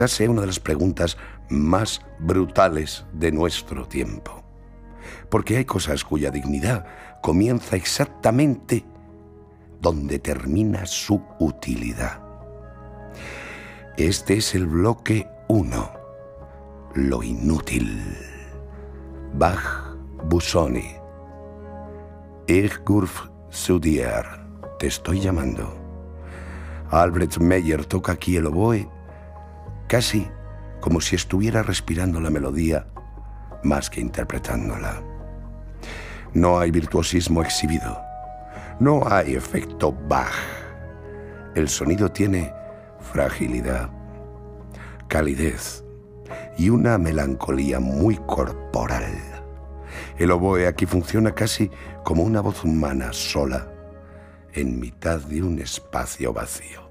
Sea una de las preguntas más brutales de nuestro tiempo. Porque hay cosas cuya dignidad comienza exactamente donde termina su utilidad. Este es el bloque 1, lo inútil. Bach, Busoni. Ich ruf zu dir, te estoy llamando. Albrecht Meyer toca aquí el oboe, casi como si estuviera respirando la melodía más que interpretándola. No hay virtuosismo exhibido, no hay efecto Bach. El sonido tiene fragilidad, calidez y una melancolía muy corporal. El oboe aquí funciona casi como una voz humana sola en mitad de un espacio vacío.